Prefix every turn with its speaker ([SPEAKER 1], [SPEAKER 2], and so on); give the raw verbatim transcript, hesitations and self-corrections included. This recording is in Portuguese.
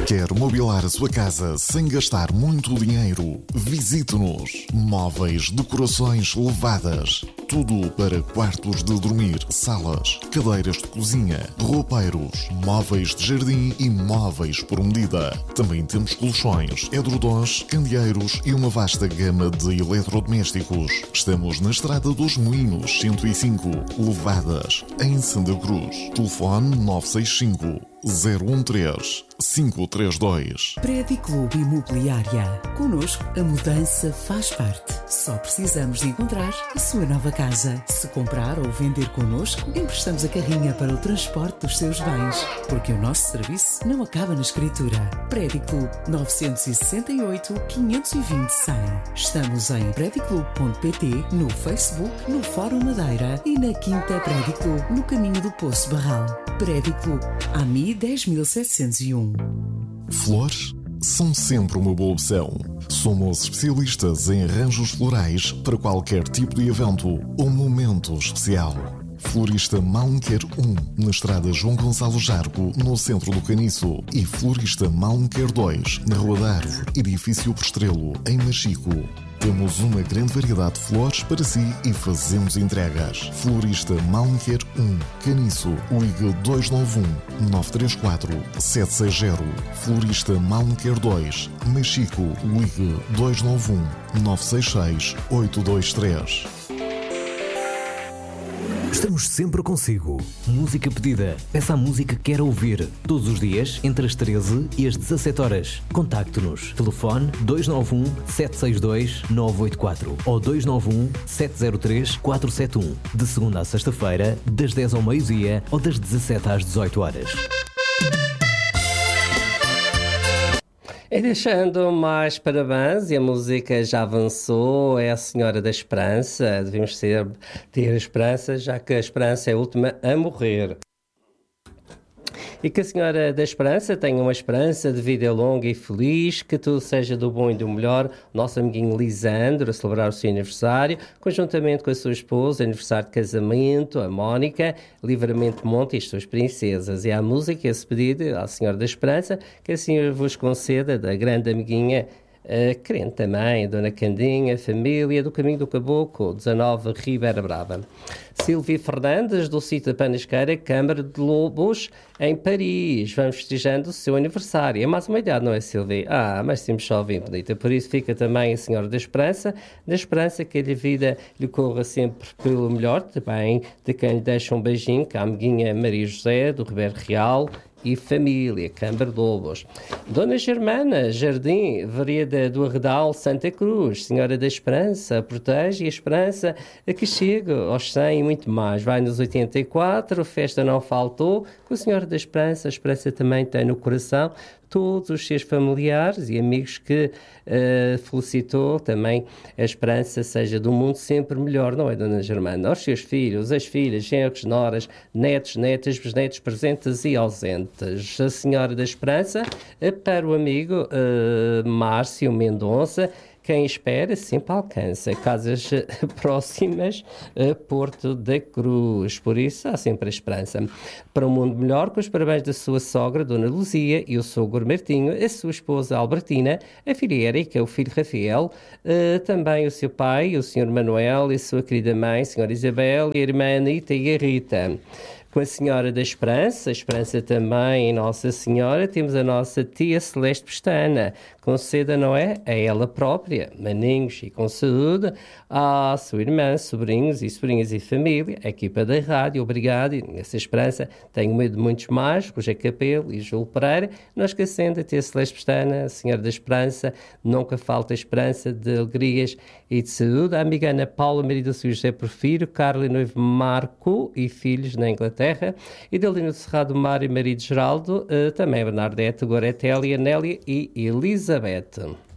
[SPEAKER 1] Quer mobilar a sua casa sem gastar muito dinheiro? Visite-nos. Móveis, decorações levadas. Tudo para quartos de dormir, salas, cadeiras de cozinha, roupeiros, móveis de jardim e móveis por medida. Também temos colchões, edredons, candeeiros e uma vasta gama de eletrodomésticos. Estamos na Estrada dos Moinhos, cento e cinco, Levadas, em Santa Cruz. Telefone nove seis cinco, zero um três, cinco três dois.
[SPEAKER 2] Prédio Clube Imobiliária. Connosco, a mudança faz parte. Só precisamos de encontrar a sua nova casa. Se comprar ou vender connosco, emprestamos a carrinha para o transporte dos seus bens. Porque o nosso serviço não acaba na escritura. Prédio Clube nove seis oito, quinhentos e vinte, cem. Estamos em prédio clube ponto pt, no Facebook, no Fórum Madeira e na Quinta Prédio Clube, no caminho do Poço Barral. Prédio Clube, A M I dez mil setecentos e um.
[SPEAKER 1] Flores são sempre uma boa opção. Somos especialistas em arranjos florais para qualquer tipo de evento ou momento especial. Florista Malmquer um, na Estrada João Gonçalo Jargo, no centro do Caniço. E Florista Malmquer dois, na Rua da Árvore, edifício Postrelo, em Machico. Temos uma grande variedade de flores para si e fazemos entregas. Florista Malmquer um, Caniço, ligue dois nove um, nove três quatro, sete seis zero. Florista Malmquer dois, Machico, ligue dois nove um, nove seis seis, oito dois três.
[SPEAKER 3] Estamos sempre consigo. Música pedida. Peça a música que quer ouvir. Todos os dias, entre as treze e as dezassete horas. Contacte-nos. Telefone dois nove um, sete seis dois, nove oito quatro ou dois nove um, sete zero três, quatro sete um. De segunda a sexta-feira, das dez ao meio-dia ou das dezassete às dezoito horas.
[SPEAKER 4] E deixando mais parabéns, e a música já avançou, é a Senhora da Esperança. Devemos ter, ter esperança, já que a esperança é a última a morrer. E que a Senhora da Esperança tenha uma esperança de vida longa e feliz, que tudo seja do bom e do melhor. O nosso amiguinho Lisandro a celebrar o seu aniversário, conjuntamente com a sua esposa, aniversário de casamento, a Mónica, Livramento Monte e as suas princesas. E há a música, esse pedido à Senhora da Esperança, que a Senhora vos conceda, da grande amiguinha, Uh, crente também, Dona Candinha, família do Caminho do Caboclo, dezanove, Ribeira Brava. Silvia Fernandes, do sítio da Panasqueira, Câmara de Lobos, em Paris. Vamos festejando o seu aniversário. É mais uma idade, não é, Silvia? Ah, mas temos só vinte, bonita. Por isso fica também a Senhora da Esperança, da Esperança que a vida lhe corra sempre pelo melhor, também de quem lhe deixa um beijinho, que a amiguinha Maria José, do Ribeiro Real, e família, Câmara de Lobos. Dona Germana Jardim, Vereda do Arredal, Santa Cruz, Senhora da Esperança, protege a esperança a que chega aos cem e muito mais. Vai nos oitenta e quatro, festa não faltou, com a Senhora da Esperança, a esperança também tem no coração todos os seus familiares e amigos que uh, felicitou. Também a esperança seja do mundo sempre melhor, não é, Dona Germana? Aos seus filhos, as filhas, genros, noras, netos, netas, bisnetos, presentes e ausentes. A Senhora da Esperança, uh, para o amigo uh, Márcio Mendonça, quem espera sempre alcança. Casas próximas a Porto da Cruz. Por isso, há sempre a esperança. Para um mundo melhor, com os parabéns da sua sogra, Dona Luzia, e o sogro Martinho, a sua esposa Albertina, a filha Érica, o filho Rafael, uh, também o seu pai, o senhor Manuel, e a sua querida mãe, a senhora Isabel, e a irmã Anita e a Rita. Com a Senhora da Esperança, a Esperança também em Nossa Senhora, temos a nossa tia Celeste Pestana. Conceda, não é? A ela própria, maninhos e com saúde, à sua irmã, sobrinhos e sobrinhas e família, a equipa da rádio, obrigado. E nessa esperança tenho medo de muitos mais, José Capelo e Júlio Pereira, não esquecendo a tia Celeste Pestana, a Senhora da Esperança, nunca falta esperança de alegrias e de saúde. A amiga Ana Paula, marido do José Porfírio, Carla e noivo Marco e filhos na Inglaterra, e da Lina do Cerrado Mário e marido Geraldo, uh, também Bernadette, Goretélia, Nélia e Elizabeth.